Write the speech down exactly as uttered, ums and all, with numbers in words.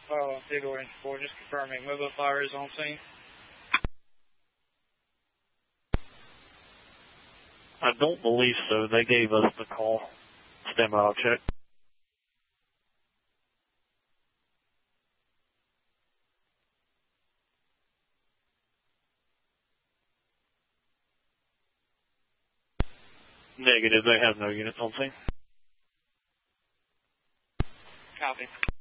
Uh, Eagle Range four, just confirming. Mobile fire is on scene. I don't believe so. They gave us the call. Stand by, I'll check. Negative, they have no units on scene. Copy.